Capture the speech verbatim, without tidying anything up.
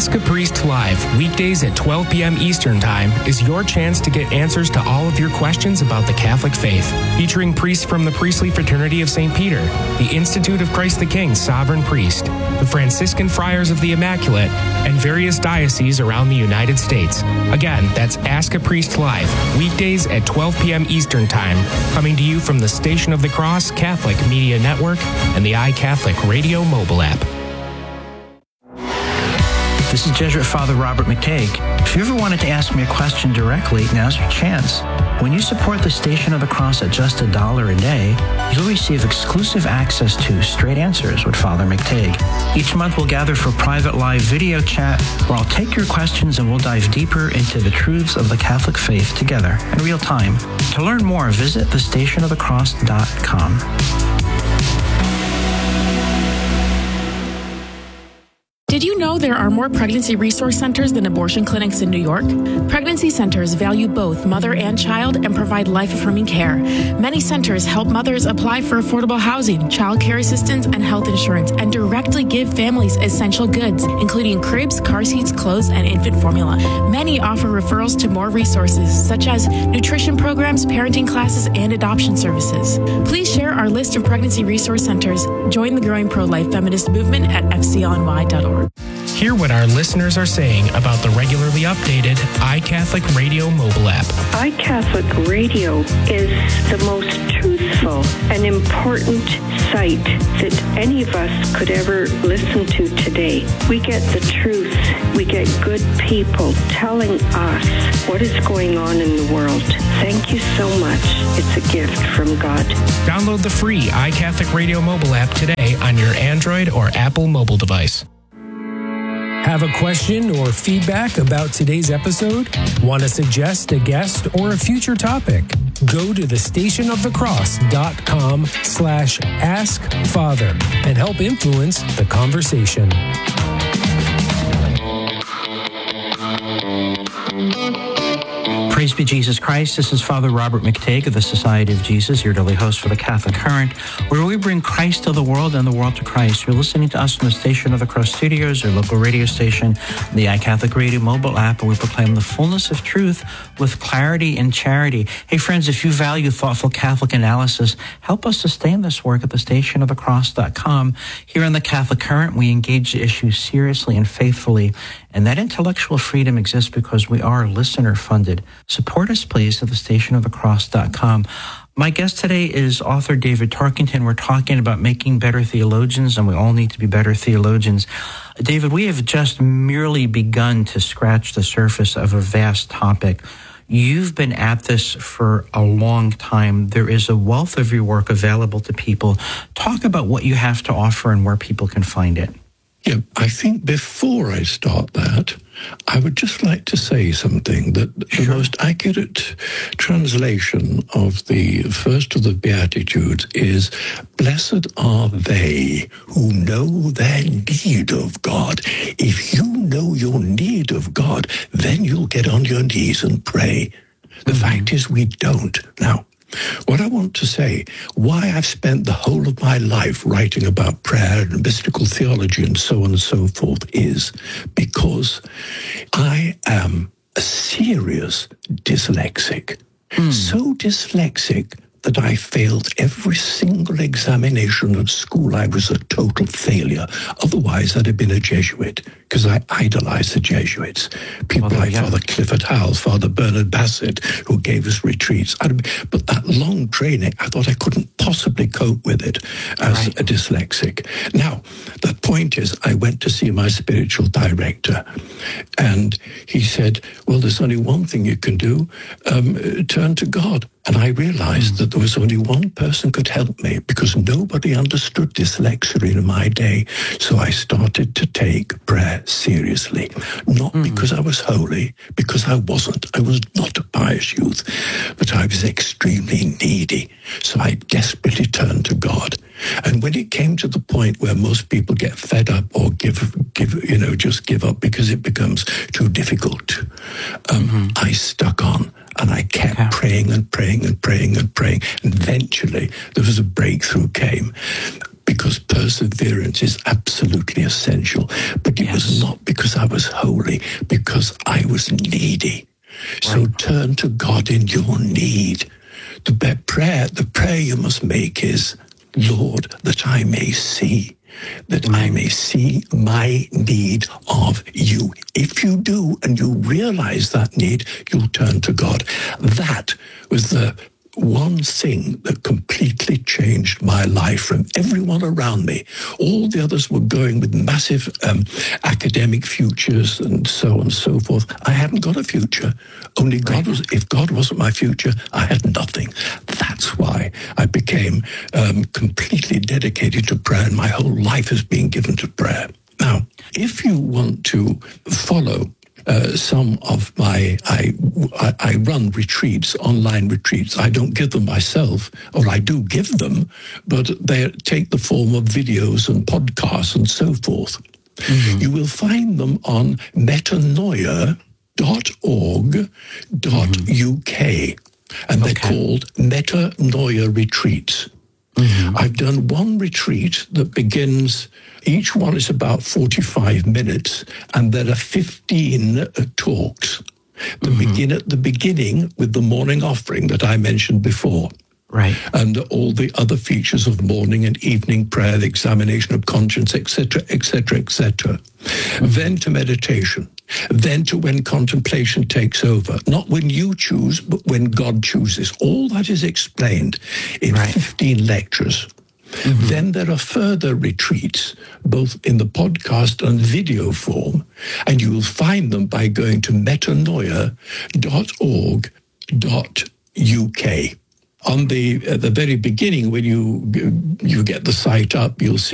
Ask a Priest Live, weekdays at twelve p.m. Eastern Time, is your chance to get answers to all of your questions about the Catholic faith. Featuring priests from the Priestly Fraternity of Saint Peter, the Institute of Christ the King Sovereign Priest, the Franciscan Friars of the Immaculate, and various dioceses around the United States. Again, that's Ask a Priest Live, weekdays at twelve p.m. Eastern Time, coming to you from the Station of the Cross Catholic Media Network and the iCatholic Radio mobile app. This is Jesuit Father Robert McTague. If you ever wanted to ask me a question directly, now's your chance. When you support the Station of the Cross at just a dollar a day, you'll receive exclusive access to Straight Answers with Father McTague. Each month we'll gather for private live video chat where I'll take your questions and we'll dive deeper into the truths of the Catholic faith together in real time. To learn more, visit the station of the cross dot com. Did you know there are more pregnancy resource centers than abortion clinics in New York? Pregnancy centers value both mother and child and provide life-affirming care. Many centers help mothers apply for affordable housing, child care assistance, and health insurance, and directly give families essential goods, including cribs, car seats, clothes, and infant formula. Many offer referrals to more resources, such as nutrition programs, parenting classes, and adoption services. Please share our list of pregnancy resource centers. Join the growing pro-life feminist movement at f c l n y dot org. Hear what our listeners are saying about the regularly updated iCatholic Radio mobile app. iCatholic Radio is the most truthful and important site that any of us could ever listen to today. We get the truth. We get good people telling us what is going on in the world. Thank you so much. It's a gift from God. Download the free iCatholic Radio mobile app today on your Android or Apple mobile device. Have a question or feedback about today's episode? Want to suggest a guest or a future topic? Go to the station of the cross dot com slash ask father and help influence the conversation. Praise be Jesus Christ. This is Father Robert McTague of the Society of Jesus, your daily host for the Catholic Current, where we bring Christ to the world and the world to Christ. You're listening to us from the Station of the Cross Studios, your local radio station, the iCatholic Radio mobile app, where we proclaim the fullness of truth with clarity and charity. Hey, friends, if you value thoughtful Catholic analysis, help us sustain this work at the station of the cross dot com. Here on the Catholic Current, we engage the issues seriously and faithfully, and that intellectual freedom exists because we are listener-funded. Support us, please, at the station of the cross dot com. My guest today is author David Tarkington. We're talking about making better theologians, and we all need to be better theologians. David, we have just merely begun to scratch the surface of a vast topic. You've been at this for a long time. There is a wealth of your work available to people. Talk about what you have to offer and where people can find it. Yeah, I think before I start that, I would just like to say something that sure. The most accurate translation of the first of the Beatitudes is, blessed are they who know their need of God. If you know your need of God, then you'll get on your knees and pray. The mm-hmm. fact is we don't. Now, what I want to say, why I've spent the whole of my life writing about prayer and mystical theology and so on and so forth, is because I am a serious dyslexic. Mm. So dyslexic that I failed every single examination at school. I was a total failure. Otherwise, I'd have been a Jesuit, because I idolized the Jesuits. People well, like yeah. Father Clifford Howell, Father Bernard Bassett, who gave us retreats. I'd, but that long training, I thought I couldn't possibly cope with it as right. a dyslexic. Now, the point is, I went to see my spiritual director, and he said, well, there's only one thing you can do, um, turn to God. And I realized mm. that there was only one person could help me, because nobody understood dyslexia in my day. So I started to take prayer seriously. Not mm. because I was holy, because I wasn't. I was not a pious youth, but I was extremely needy. So I desperately turned to God. And when it came to the point where most people get fed up or give, give, you know, just give up because it becomes too difficult, um, mm-hmm. I stuck on. And I kept okay. praying and praying and praying and praying. And eventually there was a breakthrough came, because perseverance is absolutely essential. But But it Yes. was not because I was holy, because I was needy. So Right. turn to God in your need. The be- prayer, the prayer you must make is, Lord, that I may see, that I may see my need of you. If you do and you realize that need, you'll turn to God. That was the one thing that completely changed my life from everyone around me. All the others were going with massive um, academic futures and so on and so forth. I hadn't got a future. Only God was, if God wasn't my future, I had nothing. That's why I became um, completely dedicated to prayer, and my whole life has been given to prayer. Now, if you want to follow Uh, some of my, I, I, I run retreats, online retreats. I don't give them myself, or I do give them, but they take the form of videos and podcasts and so forth. Mm-hmm. You will find them on metanoia dot org dot U K, and they're Okay. called Metanoia Retreats. Mm-hmm. I've done one retreat that begins, each one is about forty-five minutes, and there are fifteen uh, talks that mm-hmm. begin at the beginning with the morning offering that I mentioned before. Right. And all the other features of morning and evening prayer, the examination of conscience, et cetera, et cetera, et cetera. Mm-hmm. Then to meditation. Then to when contemplation takes over. Not when you choose, but when God chooses. All that is explained in right. fifteen lectures. Mm-hmm. Then there are further retreats, both in the podcast and video form, and you will find them by going to metanoia dot org dot U K. On the at the very beginning, when you you get the site up, you'll see